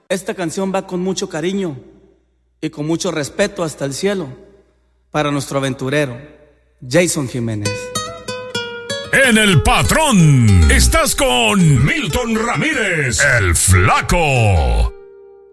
Esta canción va con mucho cariño y con mucho respeto hasta el cielo para nuestro aventurero, Jason Jiménez. En El Patrón estás con Milton Ramírez, el Flaco.